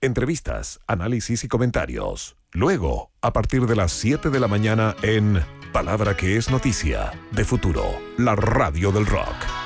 entrevistas, análisis y comentarios. Luego, a partir de las 7 de la mañana en Palabra que es Noticia, de Futuro, la radio del rock.